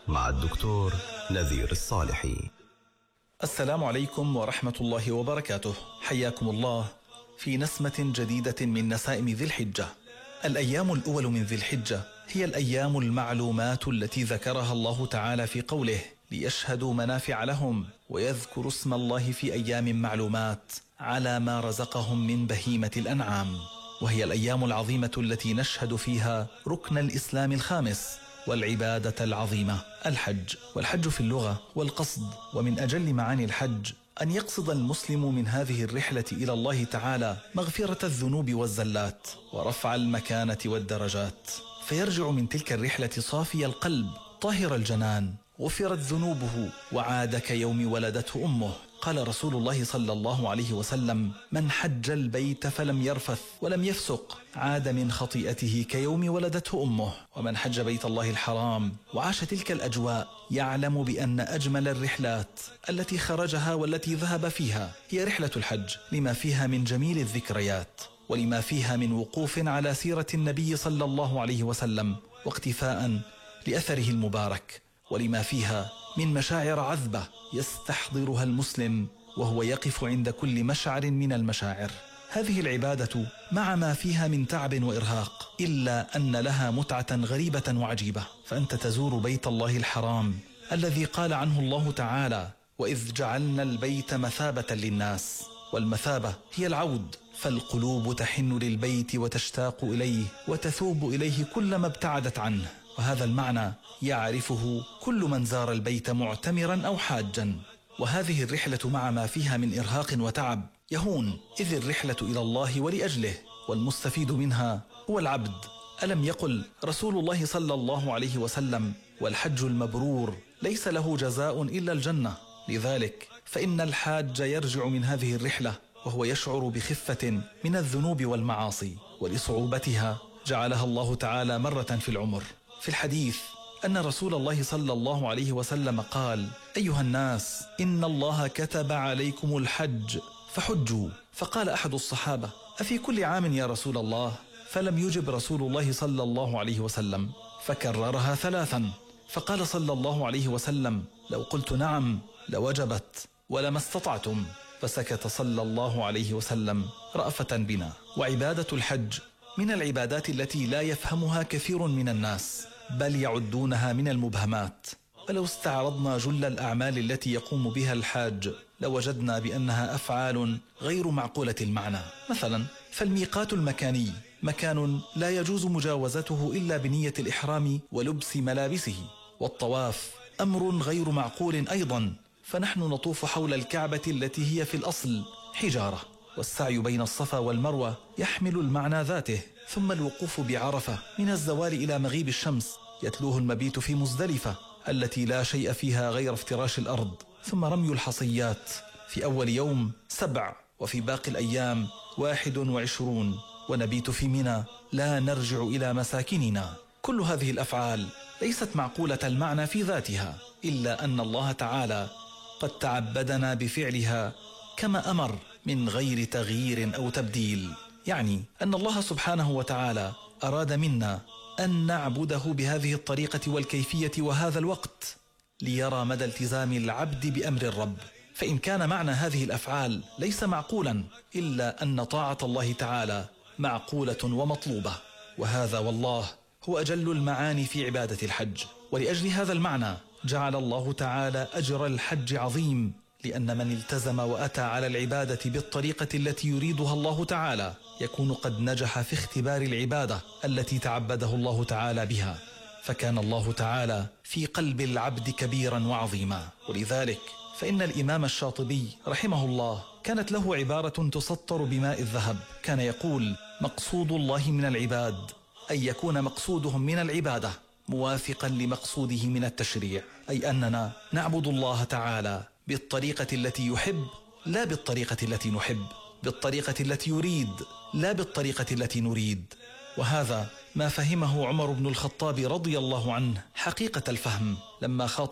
مع الدكتور نذير الصالحي. السلام عليكم ورحمة الله وبركاته، حياكم الله في نسمة جديدة من نسائم ذي الحجة. الأيام الأول من ذي الحجة هي الأيام المعلومات التي ذكرها الله تعالى في قوله: ليشهدوا منافع لهم ويذكروا اسم الله في أيام معلومات على ما رزقهم من بهيمة الأنعام. وهي الأيام العظيمة التي نشهد فيها ركن الإسلام الخامس والعبادة العظيمة الحج. والحج في اللغة والقصد، ومن أجل معاني الحج أن يقصد المسلم من هذه الرحلة إلى الله تعالى مغفرة الذنوب والزلات ورفع المكانة والدرجات، فيرجع من تلك الرحلة صافي القلب طاهر الجنان، غفرت ذنوبه وعاد كيوم ولدته أمه. قال رسول الله صلى الله عليه وسلم: من حج البيت فلم يرفث ولم يفسق عاد من خطيئته كيوم ولدته أمه. ومن حج بيت الله الحرام وعاش تلك الأجواء يعلم بأن أجمل الرحلات التي خرجها والتي ذهب فيها هي رحلة الحج، لما فيها من جميل الذكريات، ولما فيها من وقوف على سيرة النبي صلى الله عليه وسلم واقتفاء لأثره المبارك، ولما فيها من مشاعر عذبة يستحضرها المسلم وهو يقف عند كل مشعر من المشاعر. هذه العبادة مع ما فيها من تعب وإرهاق، إلا أن لها متعة غريبة وعجيبة. فأنت تزور بيت الله الحرام الذي قال عنه الله تعالى: وإذ جعلنا البيت مثابة للناس. والمثابة هي العود، فالقلوب تحن للبيت وتشتاق إليه وتثوب إليه كلما ابتعدت عنه. وهذا المعنى يعرفه كل من زار البيت معتمرا أو حاجا. وهذه الرحلة مع ما فيها من إرهاق وتعب يهون، إذ الرحلة إلى الله ولأجله، والمستفيد منها هو العبد. ألم يقل رسول الله صلى الله عليه وسلم: والحج المبرور ليس له جزاء إلا الجنة؟ لذلك فإن الحاج يرجع من هذه الرحلة وهو يشعر بخفة من الذنوب والمعاصي، ولصعوبتها جعلها الله تعالى مرة في العمر. في الحديث أن رسول الله صلى الله عليه وسلم قال: أيها الناس، إن الله كتب عليكم الحج فحجوا. فقال أحد الصحابة: أفي كل عام يا رسول الله؟ فلم يجب رسول الله صلى الله عليه وسلم، فكررها ثلاثا. فقال صلى الله عليه وسلم: لو قلت نعم لوجبت ولما استطعتم. فسكت صلى الله عليه وسلم رأفة بنا. وعبادة الحج من العبادات التي لا يفهمها كثير من الناس، بل يعدونها من المبهمات. ولو استعرضنا جل الأعمال التي يقوم بها الحاج لوجدنا بأنها أفعال غير معقولة المعنى. مثلا فالميقات المكاني مكان لا يجوز مجاوزته إلا بنية الإحرام ولبس ملابسه. والطواف أمر غير معقول أيضا، فنحن نطوف حول الكعبة التي هي في الأصل حجارة. والسعي بين الصفا والمروة يحمل المعنى ذاته. ثم الوقوف بعرفة من الزوال إلى مغيب الشمس يتلوه المبيت في مزدلفة التي لا شيء فيها غير افتراش الأرض. ثم رمي الحصيات في أول يوم 7، وفي باقي الأيام 21، ونبيت في منى لا نرجع إلى مساكننا. كل هذه الأفعال ليست معقولة المعنى في ذاتها، إلا أن الله تعالى قد تعبدنا بفعلها كما أمر من غير تغيير أو تبديل. يعني أن الله سبحانه وتعالى أراد منا أن نعبده بهذه الطريقة والكيفية وهذا الوقت، ليرى مدى التزام العبد بأمر الرب. فإن كان معنى هذه الأفعال ليس معقولا، إلا أن طاعة الله تعالى معقولة ومطلوبة. وهذا والله هو أجل المعاني في عبادة الحج. ولأجل هذا المعنى جعل الله تعالى أجر الحج عظيم، لأن من التزم وأتى على العبادة بالطريقة التي يريدها الله تعالى يكون قد نجح في اختبار العبادة التي تعبده الله تعالى بها، فكان الله تعالى في قلب العبد كبيرا وعظيما. ولذلك فإن الإمام الشاطبي رحمه الله كانت له عبارة تسطر بماء الذهب، كان يقول: مقصود الله من العباد أن يكون مقصودهم من العبادة موافقا لمقصوده من التشريع، أي أننا نعبد الله تعالى بالطريقة التي يحب لا بالطريقة التي نحب، بالطريقة التي يريد لا بالطريقة التي نريد. وهذا ما فهمه عمر بن الخطاب رضي الله عنه حقيقة الفهم لما خاطب